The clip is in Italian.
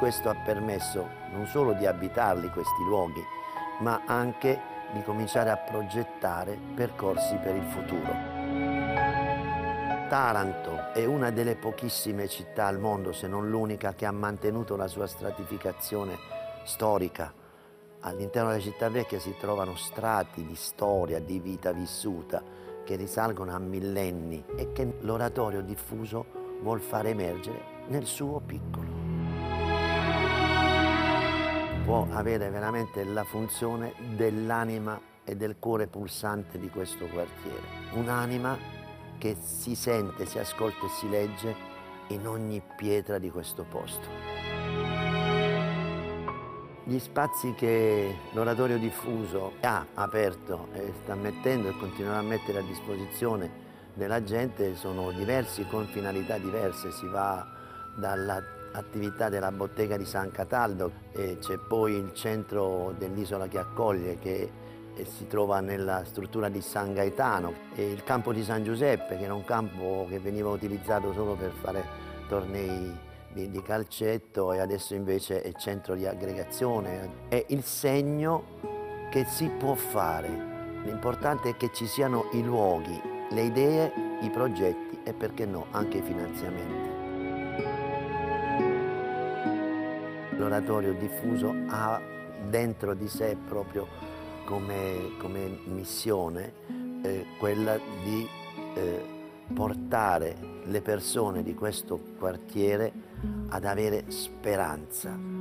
questo ha permesso non solo di abitarli questi luoghi, ma anche di cominciare a progettare percorsi per il futuro. Taranto è una delle pochissime città al mondo, se non l'unica, che ha mantenuto la sua stratificazione storica. All'interno della città vecchia si trovano strati di storia, di vita vissuta, che risalgono a millenni e che l'oratorio diffuso vuol far emergere nel suo piccolo. Può avere veramente la funzione dell'anima e del cuore pulsante di questo quartiere. Un'anima che si sente, si ascolta e si legge in ogni pietra di questo posto. Gli spazi che l'oratorio diffuso ha aperto e sta mettendo e continuerà a mettere a disposizione della gente sono diversi, con finalità diverse. Si va dall'attività della bottega di San Cataldo, e c'è poi il centro dell'isola che accoglie, che si trova nella struttura di San Gaetano, e il campo di San Giuseppe, che era un campo che veniva utilizzato solo per fare tornei di calcetto, e adesso invece è centro di aggregazione. È il segno che si può fare. L'importante è che ci siano i luoghi, le idee, i progetti e, perché no, anche i finanziamenti. L'oratorio diffuso ha dentro di sé proprio come missione quella di portare le persone di questo quartiere ad avere speranza,